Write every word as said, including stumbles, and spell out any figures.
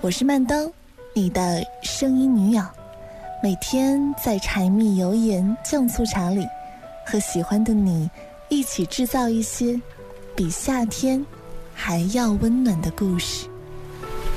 我是曼当，你的声音女友，每天在柴米油盐酱醋茶里，和喜欢的你一起制造一些比夏天还要温暖的故事。